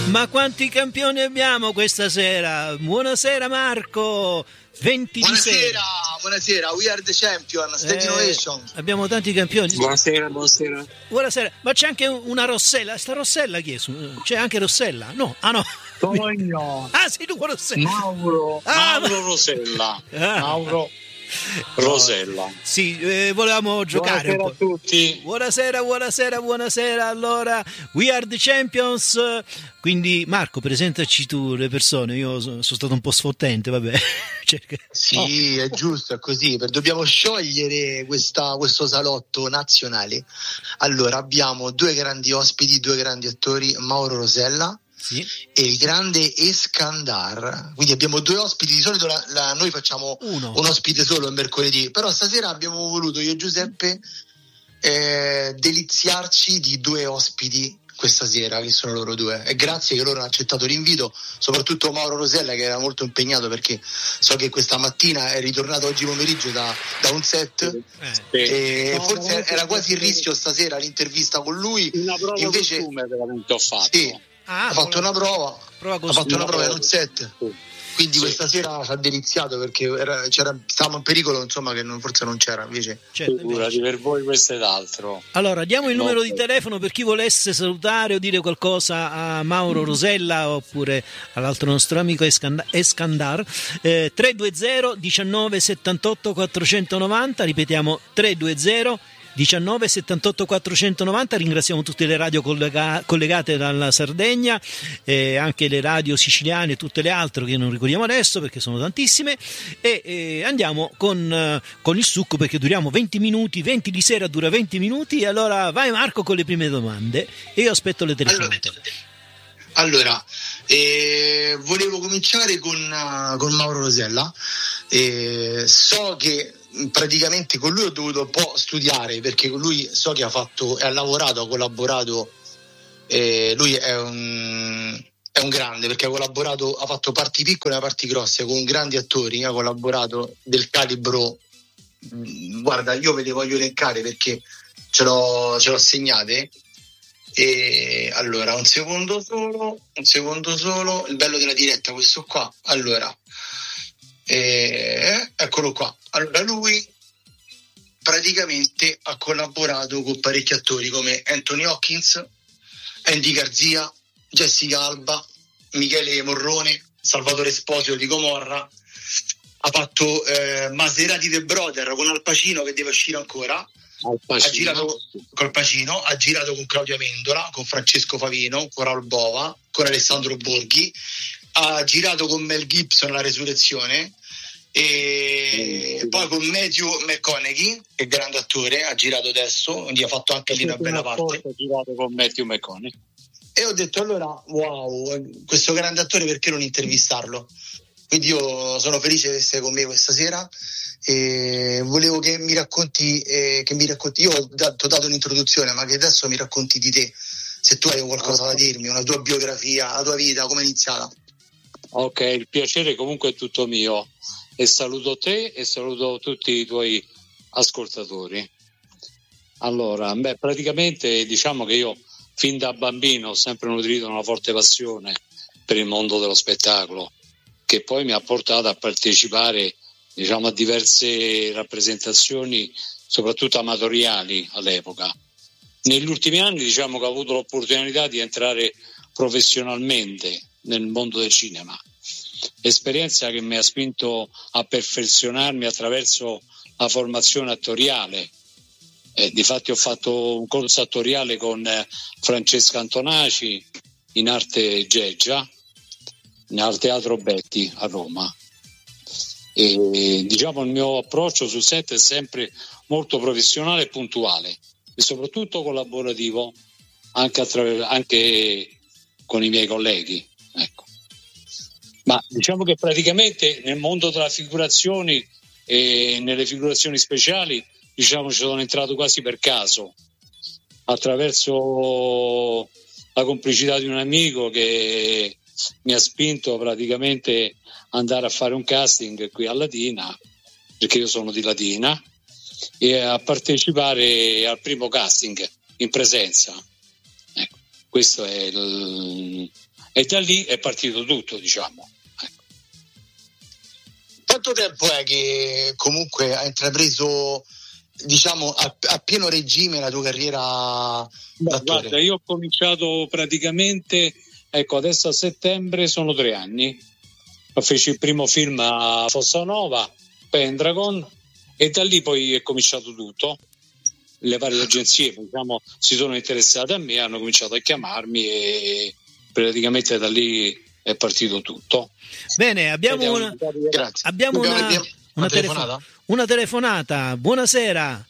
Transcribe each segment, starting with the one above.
Ma quanti campioni abbiamo questa sera? Buonasera Marco, 20 di sera. Buonasera, we are the champion, State Innovation. Abbiamo tanti campioni. Buonasera. Buonasera, ma c'è anche una Rossella, sta Rossella chi è? C'è anche Rossella? No, no. Sono io. Sei tu Rossella. Mauro Rosella. Mauro Rosella. Sì, volevamo giocare. Buonasera a tutti. Buonasera. Allora, we are the champions. Quindi Marco, presentaci tu le persone. Io sono stato un po' sfottente, vabbè. Sì, è giusto, è così. Dobbiamo sciogliere questo salotto nazionale. Allora, abbiamo due grandi ospiti, due grandi attori, Mauro Rosella. Sì. E il grande Eskandar. Quindi abbiamo due ospiti. Di solito noi facciamo un ospite solo il mercoledì, però stasera abbiamo voluto io e Giuseppe deliziarci di due ospiti questa sera, che sono loro due, e grazie che loro hanno accettato l'invito, soprattutto Mauro Rosella, che era molto impegnato, perché so che questa mattina è ritornato oggi pomeriggio da un set e forse era quasi il rischio stasera l'intervista con lui. Una prova invece costume veramente ho fatto. Sì. Ha fatto una prova in un set, quindi questa sera ci ha deliziato, perché stavamo in pericolo, insomma, che forse non c'era, invece figurati, per voi questo ed altro. Allora diamo il numero di telefono per chi volesse salutare o dire qualcosa a Mauro Rosella oppure all'altro nostro amico Eskandar. 320 19 78 490, ripetiamo 320 19 78 490. Ringraziamo tutte le radio collegate dalla Sardegna, anche le radio siciliane e tutte le altre che non ricordiamo adesso perché sono tantissime, e andiamo con il succo, perché duriamo 20 minuti, 20 di sera dura 20 minuti. Allora vai Marco con le prime domande e io aspetto le telefonate. Allora, volevo cominciare con Mauro Rosella. So che praticamente con lui ho dovuto un po' studiare, perché con lui so che ha collaborato, lui è un grande, perché ha fatto parti piccole e parti grosse con grandi attori, ha collaborato del calibro, guarda, io ve le voglio elencare perché ce l'ho segnate. E allora un secondo solo, il bello della diretta, questo qua. Allora, eccolo qua. Allora, lui praticamente ha collaborato con parecchi attori come Anthony Hopkins, Andy Garzia, Jessica Alba, Michele Morrone, Salvatore Esposito di Gomorra. Ha fatto Maserati The Brother con Al Pacino, che deve uscire ancora. Ha girato col Pacino, ha girato con Claudia Mendola, con Francesco Favino, con Raul Bova, con Alessandro Borghi, ha girato con Mel Gibson La Resurrezione, e poi con Matthew McConaughey, che è grande attore, ha girato adesso, quindi ha fatto anche lì una bella parte. Ha girato con Matthew McConaughey. E ho detto, allora, wow, questo grande attore, perché non intervistarlo? Quindi io sono felice di essere con me questa sera. E volevo che mi racconti, io ho dato un'introduzione, ma che adesso mi racconti di te, se tu hai qualcosa da dirmi, una tua biografia, la tua vita, come è iniziata. Ok, il piacere comunque è tutto mio, e saluto te e saluto tutti i tuoi ascoltatori. Allora, praticamente diciamo che io fin da bambino ho sempre nutrito una forte passione per il mondo dello spettacolo, che poi mi ha portato a partecipare, diciamo, a diverse rappresentazioni, soprattutto amatoriali all'epoca. Negli ultimi anni, diciamo che ho avuto l'opportunità di entrare professionalmente nel mondo del cinema, esperienza che mi ha spinto a perfezionarmi attraverso la formazione attoriale. Difatti ho fatto un corso attoriale con Francesca Antonaci in arte Geggia, al Teatro Betti a Roma. E diciamo il mio approccio sul set è sempre molto professionale e puntuale, e soprattutto collaborativo anche con i miei colleghi, ecco. Ma diciamo che praticamente nel mondo della figurazioni e nelle figurazioni speciali, diciamo, ci sono entrato quasi per caso, attraverso la complicità di un amico che mi ha spinto praticamente andare a fare un casting qui a Latina, perché io sono di Latina, e a partecipare al primo casting in presenza. Ecco, questo è e da lì è partito tutto, diciamo. Quanto tempo è che comunque hai intrapreso, diciamo, a pieno regime la tua carriera d'attore? Guarda, io ho cominciato praticamente, ecco, adesso a settembre sono 3 anni. Feci il primo film a Fossanova, Pendragon, e da lì poi è cominciato tutto. Le varie agenzie, diciamo, si sono interessate a me, hanno cominciato a chiamarmi e praticamente da lì è partito tutto. Bene, abbiamo una telefonata. Buonasera.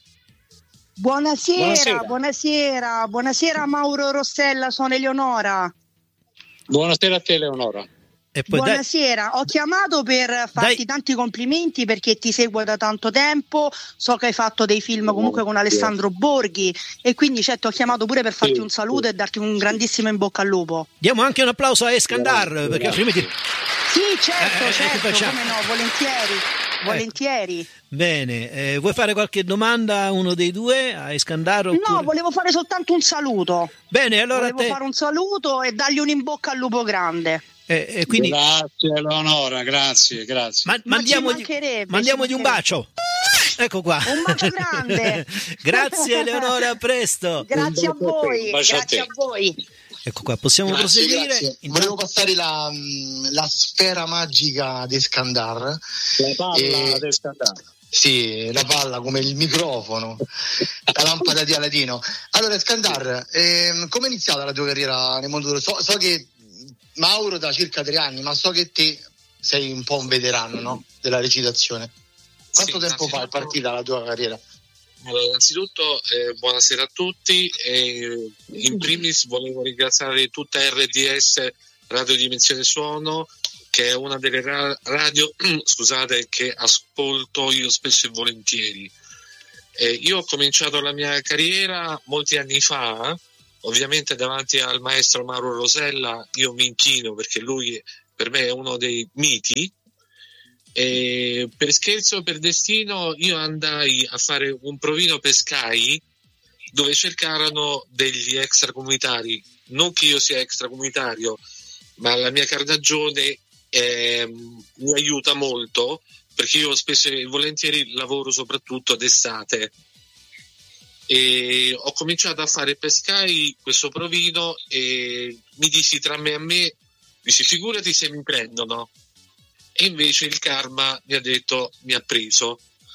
Buonasera Mauro Rossella, sono Eleonora. Buonasera a te, Eleonora. E poi buonasera, ho chiamato per farti tanti complimenti perché ti seguo da tanto tempo, so che hai fatto dei film comunque con Alessandro Borghi e quindi ti ho chiamato pure per farti un saluto e darti un grandissimo in bocca al lupo. Diamo anche un applauso a Eskandar perché altrimenti... Sì, certo, come no, volentieri. Bene, vuoi fare qualche domanda a uno dei due, a Eskandar? Oppure... No, volevo fare soltanto un saluto. Bene, allora fare un saluto e dargli un in bocca al lupo grande. Quindi... Grazie Eleonora, grazie. Mandiamogli un bacio. Ecco qua. Un bacio grande. Grazie Eleonora, a presto. Grazie a voi. Ecco qua, possiamo proseguire. Grazie. Volevo passare la sfera magica di Eskandar. La palla di Eskandar. Sì, la palla come il microfono, la lampada di Aladino. Allora Eskandar, come è iniziata la tua carriera nel mondo dello... So che Mauro da circa 3 anni, ma so che te sei un po' un veterano, no? Della recitazione. Quanto tempo fa è partita la tua carriera? Allora, innanzitutto buonasera a tutti e in primis volevo ringraziare tutta RDS Radio Dimensione Suono, che è una delle radio che ascolto io spesso e volentieri. Io ho cominciato la mia carriera molti anni fa, ovviamente davanti al maestro Mauro Rosella io mi inchino perché lui per me è uno dei miti. E per scherzo o per destino io andai a fare un provino per Sky dove cercarono degli extracomunitari, non che io sia extracomunitario, ma la mia carnagione mi aiuta molto perché io spesso e volentieri lavoro soprattutto d'estate e ho cominciato a fare per Sky questo provino e mi dissi tra me e me, figurati se mi prendono. E invece il karma mi ha preso.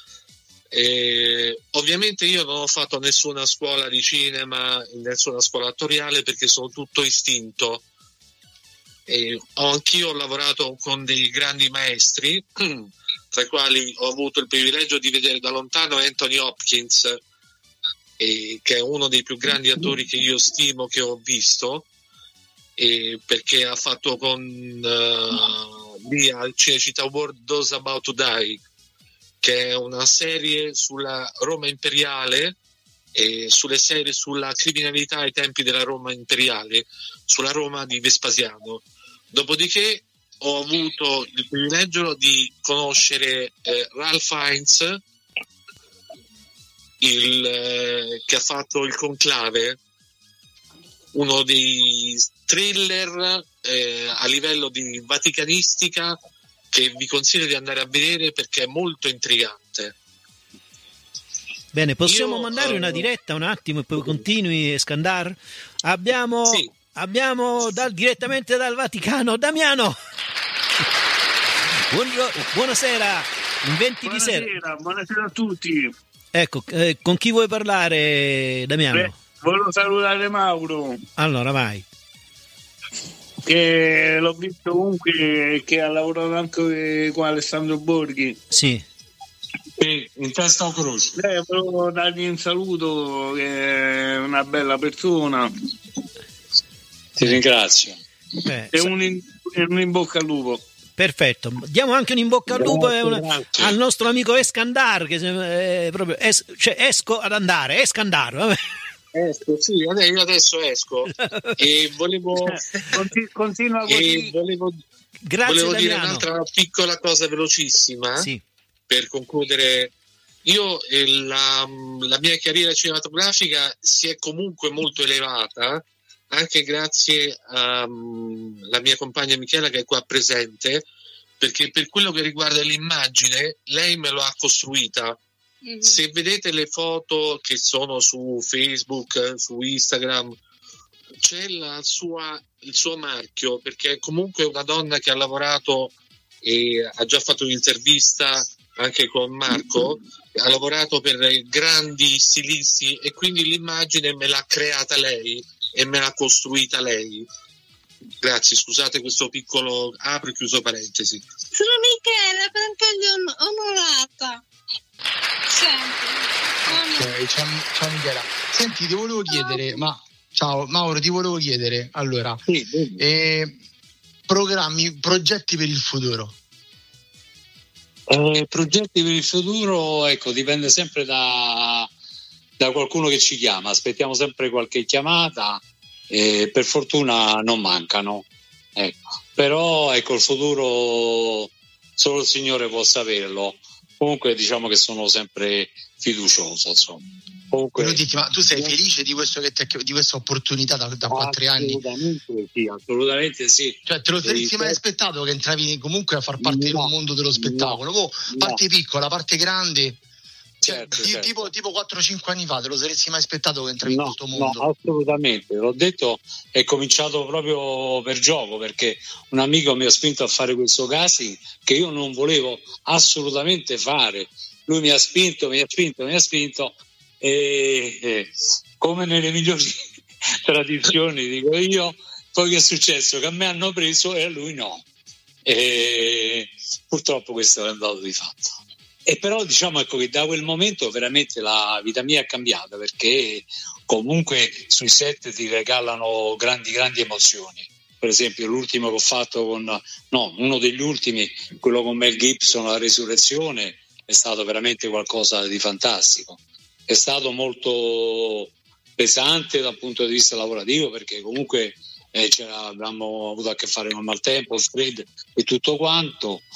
Ovviamente io non ho fatto nessuna scuola di cinema, nessuna scuola attoriale perché sono tutto istinto. Anch'io ho lavorato con dei grandi maestri, tra i quali ho avuto il privilegio di vedere da lontano Anthony Hopkins, che è uno dei più grandi attori che io stimo, che ho visto, perché ha fatto con lì al Cinecittà World Those About to Die, che è una serie sulla Roma imperiale e sulle serie sulla criminalità ai tempi della Roma imperiale, sulla Roma di Vespasiano. Dopodiché ho avuto il privilegio di conoscere Ralph Fiennes, che ha fatto Il Conclave, uno dei thriller a livello di vaticanistica che vi consiglio di andare a vedere perché è molto intrigante. Bene, possiamo mandare una diretta un attimo e poi continui, Eskandar? Abbiamo direttamente dal Vaticano Damiano. Buonasera, in 20 di sera. Buonasera a tutti. Ecco, con chi vuoi parlare, Damiano? Volevo salutare Mauro. Allora, vai. Che l'ho visto comunque che ha lavorato anche con Alessandro Borghi. Sì. In testa o croce? Volevo dargli un saluto, che è una bella persona. Ti ringrazio. E un in bocca al lupo. Perfetto, diamo anche un in bocca al lupo al nostro amico Eskandar, che è proprio esco ad andare, Eskandar, vabbè. Sì, io adesso esco e volevo continua così. Volevo dire un'altra piccola cosa velocissima, sì, per concludere. Io la mia carriera cinematografica si è comunque molto elevata anche grazie alla mia compagna Michela che è qua presente, perché per quello che riguarda l'immagine lei me lo ha costruita. Se vedete le foto che sono su Facebook, su Instagram, c'è il suo marchio, perché è comunque una donna che ha lavorato e ha già fatto un'intervista anche con Marco, ha lavorato per grandi stilisti e quindi l'immagine me l'ha creata lei e me l'ha costruita lei. Grazie, scusate questo piccolo apro e chiuso parentesi. Sono Michela, per onorata. Ok, ciao Michela. Senti, ti volevo chiedere, ciao Mauro, ti volevo chiedere, allora, progetti per il futuro? Progetti per il futuro, ecco, dipende sempre da qualcuno che ci chiama, aspettiamo sempre qualche chiamata e per fortuna non mancano, ecco. Però ecco, il futuro solo il Signore può saperlo. Comunque diciamo che sono sempre fiducioso, insomma. Comunque, ma tu sei felice di questa opportunità da 4 anni? Assolutamente sì. Cioè, te lo saresti mai aspettato che entravi comunque a far parte del mondo dello spettacolo? Parte piccola, parte grande. Certo. Tipo 4-5 anni fa, te lo saresti mai aspettato che entravi in questo mondo? No, assolutamente, l'ho detto, è cominciato proprio per gioco, perché un amico mi ha spinto a fare questo casting che io non volevo assolutamente fare. Lui mi ha spinto e come nelle migliori tradizioni, dico io, poi che è successo? Che a me hanno preso e a lui no. E purtroppo questo è andato di fatto. E però diciamo, ecco, che da quel momento veramente la vita mia è cambiata, perché comunque sui set ti regalano grandi emozioni. Per esempio l'ultimo che ho fatto uno degli ultimi, quello con Mel Gibson, La Resurrezione, è stato veramente qualcosa di fantastico. È stato molto pesante dal punto di vista lavorativo, perché comunque abbiamo avuto a che fare con maltempo, freddo e tutto quanto.